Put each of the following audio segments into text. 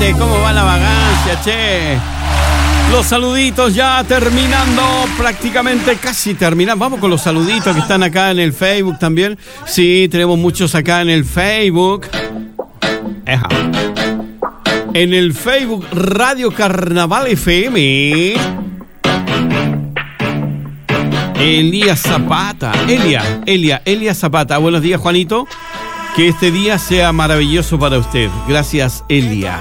gente? ¿Cómo va la vagancia, che? Los saluditos ya terminando, prácticamente casi terminando. Vamos con los saluditos que están acá en el Facebook también. Sí, tenemos muchos acá en el Facebook. Eja. En el Facebook Radio Carnaval FM. Elías Zapata. Elia Zapata. Buenos días, Juanito. Que este día sea maravilloso para usted. Gracias, Elia.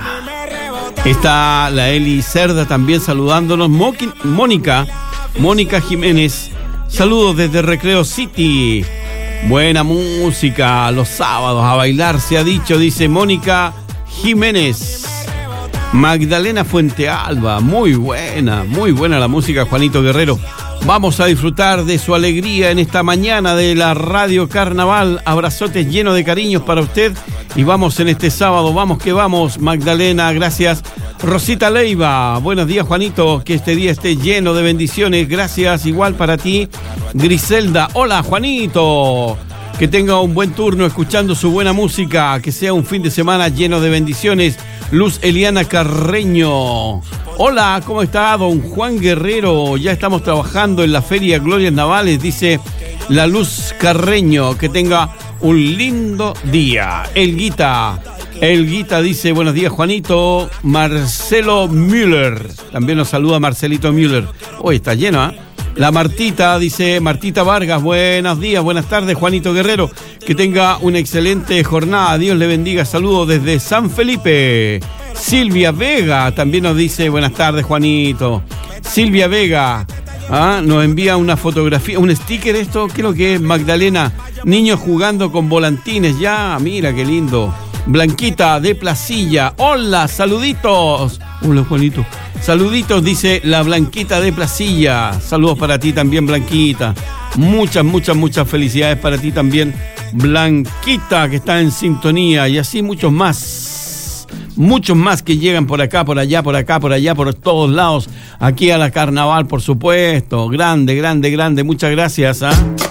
Está la Eli Cerda también saludándonos. Mónica Jiménez. Saludos desde Recreo City. Buena música los sábados a bailar, se ha dicho, dice Mónica Jiménez. Magdalena Fuentealba. Muy buena la música, Juanito Guerrero. Vamos a disfrutar de su alegría en esta mañana de la Radio Carnaval. Abrazotes llenos de cariños para usted. Y vamos en este sábado, vamos que vamos, Magdalena, gracias. Rosita Leiva, buenos días, Juanito, que este día esté lleno de bendiciones, gracias, igual para ti. Griselda, hola, Juanito, que tenga un buen turno escuchando su buena música, que sea un fin de semana lleno de bendiciones. Luz Eliana Carreño, hola, ¿cómo está don Juan Guerrero? Ya estamos trabajando en la Feria Glorias Navales, dice la Luz Carreño, que tenga un lindo día. El Guita dice, buenos días, Juanito. Marcelo Müller, también nos saluda Marcelito Müller. Hoy está lleno, ¿eh? La Martita dice, Martita Vargas, buenos días, buenas tardes, Juanito Guerrero. Que tenga una excelente jornada, Dios le bendiga. Saludos desde San Felipe. Silvia Vega también nos dice, buenas tardes, Juanito. Silvia Vega nos envía una fotografía, un sticker, esto, ¿qué es lo que es? Magdalena, niños jugando con volantines, ya, mira qué lindo. Blanquita de Placilla, hola, saluditos. Hola, Juanito. Saluditos, dice la Blanquita de Placilla. Saludos para ti también, Blanquita. Muchas felicidades para ti también, Blanquita, que está en sintonía. Y así muchos más que llegan por acá, por allá, por acá, por allá, por todos lados. Aquí a la Carnaval, por supuesto. Grande. Muchas gracias,